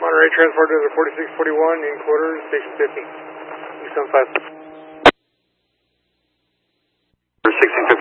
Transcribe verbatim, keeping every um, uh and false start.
Monterey transport to the forty-six forty-one in quarters, station fifteen. two seven five. sixteen fifty.